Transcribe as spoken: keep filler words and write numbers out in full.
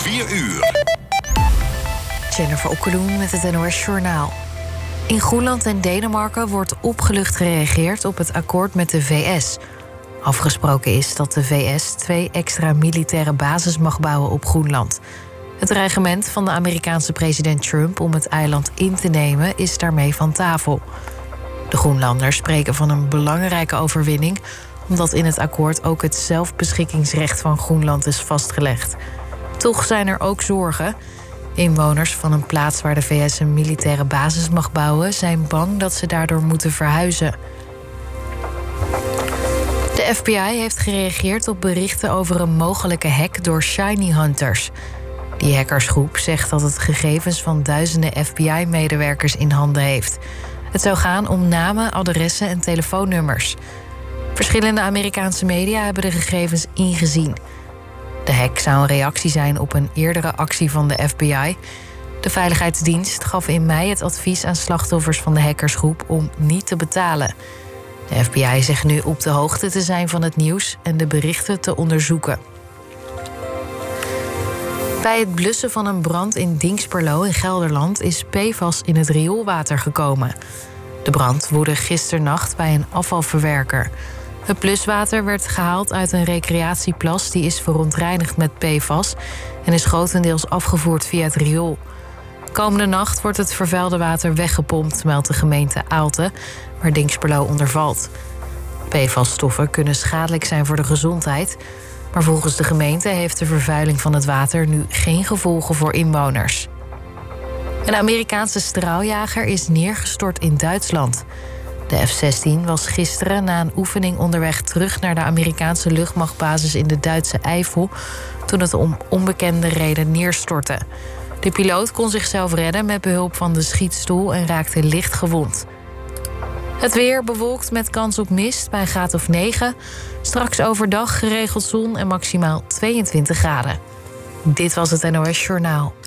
vier uur. Jennifer Okkeloen met het N O S Journaal. In Groenland en Denemarken wordt opgelucht gereageerd op het akkoord met de V S. Afgesproken is dat de V S twee extra militaire bases mag bouwen op Groenland. Het dreigement van de Amerikaanse president Trump om het eiland in te nemen is daarmee van tafel. De Groenlanders spreken van een belangrijke overwinning, omdat in het akkoord ook het zelfbeschikkingsrecht van Groenland is vastgelegd. Toch zijn er ook zorgen. Inwoners van een plaats waar de V S een militaire basis mag bouwen zijn bang dat ze daardoor moeten verhuizen. De F B I heeft gereageerd op berichten over een mogelijke hack door Shiny Hunters. Die hackersgroep zegt dat het gegevens van duizenden F B I-medewerkers in handen heeft. Het zou gaan om namen, adressen en telefoonnummers. Verschillende Amerikaanse media hebben de gegevens ingezien. De hack zou een reactie zijn op een eerdere actie van de F B I. De Veiligheidsdienst gaf in mei het advies aan slachtoffers van de hackersgroep om niet te betalen. De F B I zegt nu op de hoogte te zijn van het nieuws en de berichten te onderzoeken. Bij het blussen van een brand in Dinxperlo in Gelderland is P F A S in het rioolwater gekomen. De brand woedde gisternacht bij een afvalverwerker. Het bluswater werd gehaald uit een recreatieplas die is verontreinigd met P F A S en is grotendeels afgevoerd via het riool. Komende nacht wordt het vervuilde water weggepompt, meldt de gemeente Aalten, waar Dinxperlo onder valt. P F A S-stoffen kunnen schadelijk zijn voor de gezondheid, maar volgens de gemeente heeft de vervuiling van het water nu geen gevolgen voor inwoners. Een Amerikaanse straaljager is neergestort in Duitsland. De F zestien was gisteren na een oefening onderweg terug naar de Amerikaanse luchtmachtbasis in de Duitse Eifel toen het om onbekende reden neerstortte. De piloot kon zichzelf redden met behulp van de schietstoel en raakte licht gewond. Het weer bewolkt met kans op mist bij een graad of negen. Straks overdag geregeld zon en maximaal tweeëntwintig graden. Dit was het N O S Journaal.